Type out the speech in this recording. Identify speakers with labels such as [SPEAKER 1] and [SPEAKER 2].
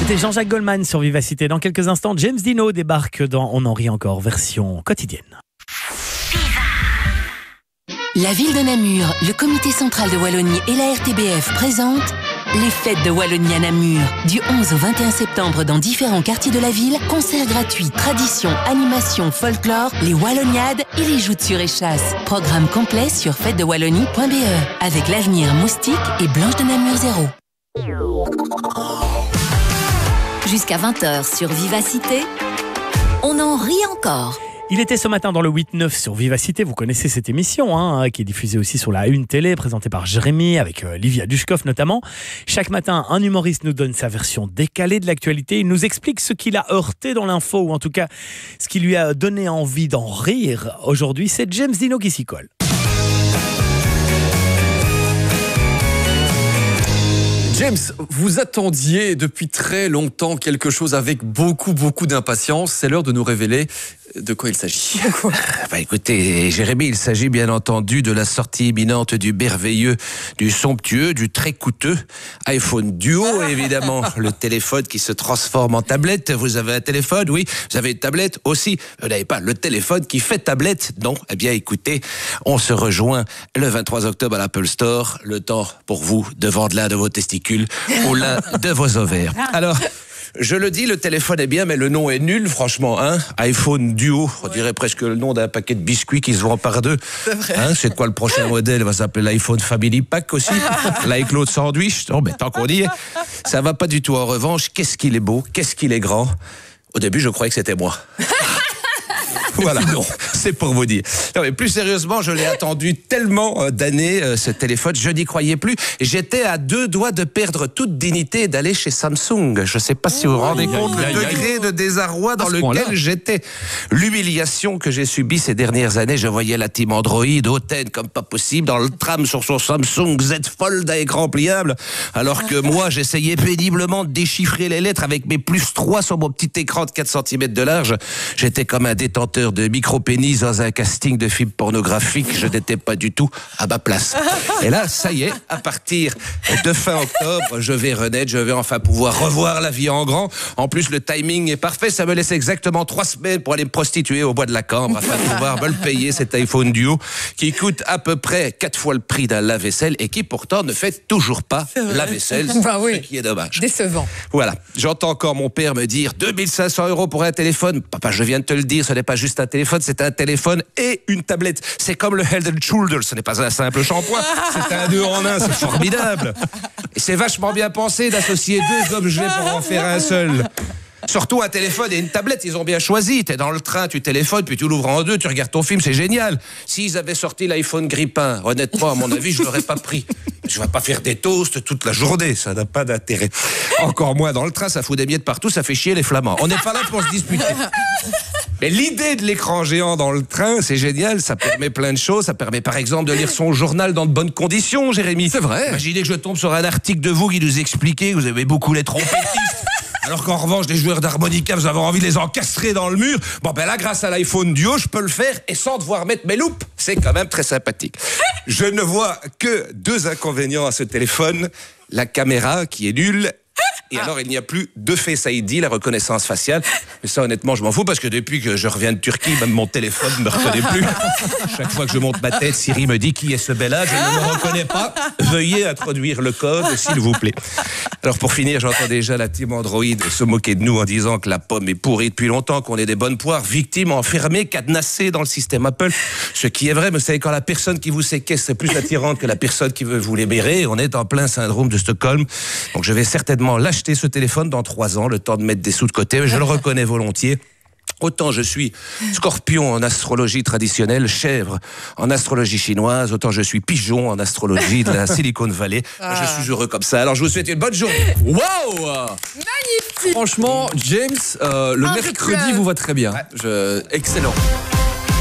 [SPEAKER 1] C'était Jean-Jacques Goldman sur Vivacité. Dans quelques instants, James Dino débarque dans On en rit encore, version quotidienne.
[SPEAKER 2] La ville de Namur, le comité central de Wallonie et la RTBF présentent les fêtes de Wallonie à Namur. Du 11 au 21 septembre dans différents quartiers de la ville, concerts gratuits, traditions, animations, folklore, les Walloniades et les joutes sur échasse. Programme complet sur fêtesdewallonie.be avec l'Avenir, Moustique et Blanche de Namur 0. Jusqu'à 20h sur Vivacité, on en rit encore.
[SPEAKER 1] Il était ce matin dans le 8-9 sur Vivacité. Vous connaissez cette émission qui est diffusée aussi sur la Une Télé, présentée par Jérémy avec Livia Dushkov notamment. Chaque matin, un humoriste nous donne sa version décalée de l'actualité. Il nous explique ce qu'il a heurté dans l'info, ou en tout cas ce qui lui a donné envie d'en rire. Aujourd'hui, c'est James Dino qui s'y colle.
[SPEAKER 3] James, vous attendiez depuis très longtemps quelque chose avec beaucoup d'impatience. C'est l'heure de nous révéler de quoi il s'agit.
[SPEAKER 4] Écoutez, Jérémy, il s'agit bien entendu de la sortie imminente du merveilleux, du somptueux, du très coûteux iPhone Duo, évidemment. Le téléphone qui se transforme en tablette. Vous avez un téléphone, oui. Vous avez une tablette aussi. Vous n'avez pas le téléphone qui fait tablette. Non. Eh bien, écoutez, on se rejoint le 23 octobre à l'Apple Store. Le temps pour vous de vendre l'un de vos testicules ou l'un de vos ovaires. Alors, je le dis, le téléphone est bien, mais le nom est nul, franchement. iPhone Duo, on dirait presque le nom d'un paquet de biscuits qui se vend par deux.
[SPEAKER 3] C'est vrai.
[SPEAKER 4] C'est quoi le prochain modèle? Il va s'appeler l'iPhone Family Pack aussi. L'iCloud Sandwich. Oh, mais tant qu'on y est, ça va pas du tout. En revanche, qu'est-ce qu'il est beau, qu'est-ce qu'il est grand. Au début, je croyais que c'était moi. Voilà, non, c'est pour vous dire. Non, mais plus sérieusement, je l'ai attendu tellement d'années, ce téléphone, je n'y croyais plus. J'étais à 2 doigts de perdre toute dignité et d'aller chez Samsung. Je ne sais pas si vous vous rendez compte le degré de désarroi dans lequel j'étais. L'humiliation que j'ai subie ces dernières années, je voyais la team Android hautaine comme pas possible, dans le tram sur son Samsung Z Fold à écran pliable, alors que moi, j'essayais péniblement de déchiffrer les lettres avec mes +3 sur mon petit écran de 4 cm de large. J'étais comme un détenteur de micro-pénis dans un casting de film pornographique. Je n'étais pas du tout à ma place. Et là, ça y est, à partir de fin octobre, je vais renaître, je vais enfin pouvoir revoir la vie en grand. En plus, le timing est parfait. Ça me laisse exactement 3 semaines pour aller me prostituer au bois de la Cambre afin de pouvoir me le payer, cet iPhone Duo qui coûte à peu près 4 fois le prix d'un lave-vaisselle et qui pourtant ne fait toujours pas la vaisselle, ce qui est dommage.
[SPEAKER 5] Décevant.
[SPEAKER 4] Voilà, j'entends encore mon père me dire 2500 € pour un téléphone. Papa, je viens de te le dire, ce n'est pas juste un téléphone, c'est un téléphone et une tablette. C'est comme le Head & Shoulders, ce n'est pas un simple shampoing, c'est un 2 en 1, c'est formidable. Et c'est vachement bien pensé d'associer 2 objets pour en faire un seul. Surtout un téléphone et une tablette, ils ont bien choisi. T'es dans le train, tu téléphones, puis tu l'ouvres en 2, tu regardes ton film, c'est génial. S'ils avaient sorti l'iPhone grippin, honnêtement, à mon avis, je l'aurais pas pris. Je vais pas faire des toasts toute la journée, ça n'a pas d'intérêt. Encore moins dans le train, ça fout des miettes partout, ça fait chier les flamands. On n'est pas là pour se disputer. Mais l'idée de l'écran géant dans le train, c'est génial, ça permet plein de choses. Ça permet par exemple de lire son journal dans de bonnes conditions, Jérémy.
[SPEAKER 3] C'est vrai.
[SPEAKER 4] Imaginez que je tombe sur un article de vous qui nous expliquait que vous aimez beaucoup les trompettistes. Alors qu'en revanche, les joueurs d'harmonica, vous avez envie de les encastrer dans le mur. Bon, ben là, grâce à l'iPhone Duo, je peux le faire et sans devoir mettre mes loupes. C'est quand même très sympathique. Je ne vois que 2 inconvénients à ce téléphone. La caméra, qui est nulle. Et alors, il n'y a plus de Face ID, la reconnaissance faciale. Mais ça, honnêtement, je m'en fous parce que depuis que je reviens de Turquie, même mon téléphone ne me reconnaît plus. Chaque fois que je monte ma tête, Siri me dit qui est ce bel âge. Je ne me reconnais pas. Veuillez introduire le code, s'il vous plaît. Alors, pour finir, j'entends déjà la team Android se moquer de nous en disant que la pomme est pourrie depuis longtemps, qu'on est des bonnes poires, victimes, enfermées, cadenassées dans le système Apple. Ce qui est vrai, mais vous savez, quand la personne qui vous séquestre est plus attirante que la personne qui veut vous libérer, on est en plein syndrome de Stockholm. Donc, je vais certainement lâcher ce téléphone dans 3 ans, le temps de mettre des sous de côté, mais je le reconnais volontiers. Autant je suis scorpion en astrologie traditionnelle, chèvre en astrologie chinoise, autant je suis pigeon en astrologie de la Silicon Valley. Je suis heureux comme ça. Alors je vous souhaite une bonne journée.
[SPEAKER 3] Waouh!
[SPEAKER 5] Magnifique.
[SPEAKER 3] Franchement, James, le mercredi vous va très bien.
[SPEAKER 4] Excellent.